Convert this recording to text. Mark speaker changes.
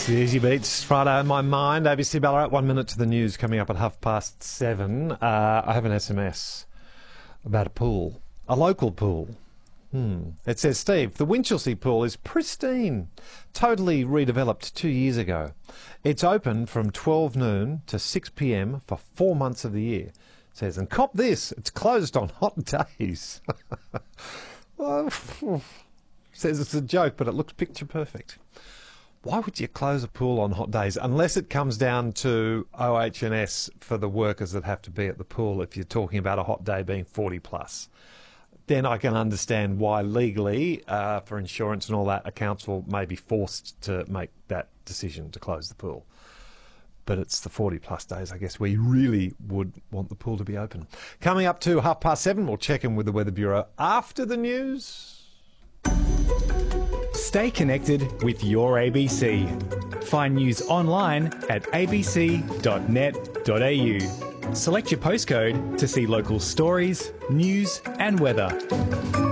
Speaker 1: The Easy Beats, Friday on my mind. ABC Ballarat, 1 minute to the news coming up at 7:30. I have an SMS about a pool, a local pool. It says, Steve, the Winchelsea pool is pristine, totally redeveloped 2 years ago. It's open from 12 noon to 6 p.m. for 4 months of the year. It says, and cop this, it's closed on hot days. Well, says it's a joke, but it looks picture perfect. Why would you close a pool on hot days? Unless it comes down to OH&S for the workers that have to be at the pool, if you're talking about a hot day being 40 plus. Then I can understand why legally, for insurance and all that, a council may be forced to make that decision to close the pool. But it's the 40 plus days, I guess, where you really would want the pool to be open. Coming up to 7:30, we'll check in with the Weather Bureau after the news.
Speaker 2: Stay connected with your ABC. Find news online at abc.net.au. Select your postcode to see local stories, news and weather.